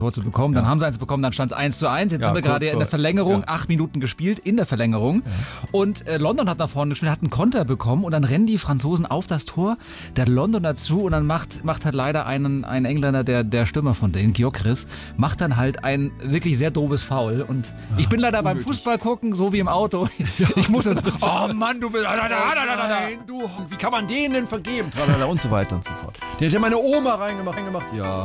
Tor zu bekommen. Dann haben sie eins bekommen, dann stand es 1:1. Jetzt sind wir gerade in der Verlängerung, 8 Minuten gespielt in der Verlängerung. Und London hat nach vorne gespielt, hat einen Konter bekommen und dann rennen die Franzosen auf das Tor der Londoner zu und dann macht halt leider ein Engländer, der Stürmer von denen, Gyökeres, macht dann halt ein wirklich sehr doofes Foul. Und ich bin leider beim Fußball gucken, so wie im Auto. Ich muss so sagen, oh Mann, du bist... Nein, wie kann man denen denn vergeben? Und so weiter und so fort. Den hat ja meine Oma reingemacht. Ja.